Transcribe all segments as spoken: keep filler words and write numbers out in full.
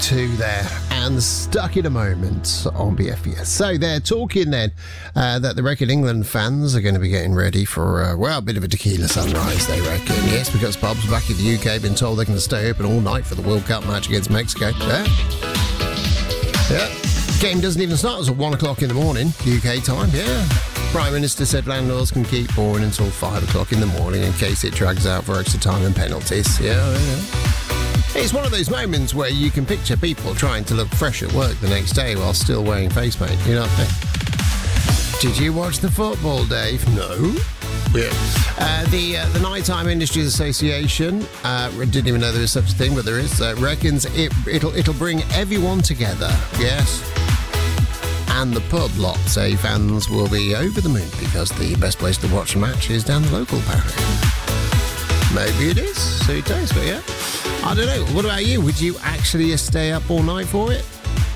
two there, and Stuck in a Moment on B F B S. So they're talking then uh, that they reckon England fans are going to be getting ready for, uh, well, a bit of a tequila sunrise, they reckon. Yes, because pubs back in the U K have been told they're going to stay open all night for the World Cup match against Mexico. Yeah. Yeah. Game doesn't even start until one o'clock in the morning, U K time, yeah. Prime Minister said landlords can keep boring until five o'clock in the morning in case it drags out for extra time and penalties. Yeah, yeah. It's one of those moments where you can picture people trying to look fresh at work the next day while still wearing face paint. You know what I mean? Did you watch the football, Dave? No. Yeah. Uh, the uh, the Nighttime Industries Association, uh, didn't even know there was such a thing, but there is, uh, reckons it, it'll, it'll bring everyone together. Yes. And the pub lot say fans will be over the moon because the best place to watch a match is down the local park. Maybe it is. Who knows? But yeah, I don't know. What about you? Would you actually stay up all night for it?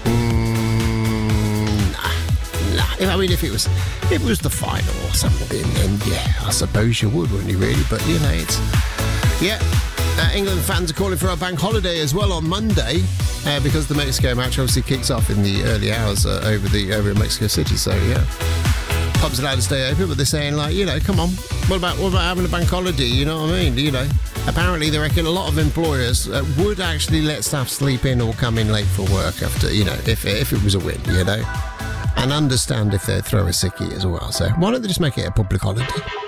Mm, nah, nah. I mean, if it was, if it was the final or something, then yeah, I suppose you would, wouldn't you? Really? But you know, it's yeah. Uh, England fans are calling for a bank holiday as well on Monday uh, because the Mexico match obviously kicks off in the early hours uh, over the over in Mexico City. So yeah, pubs allowed to stay open, but they're saying like, you know, come on, what about what about having a bank holiday? You know what I mean? You know, apparently they reckon a lot of employers uh, would actually let staff sleep in or come in late for work after, you know, if if it was a win, you know, and understand if they throw a sickie as well. So why don't they just make it a public holiday?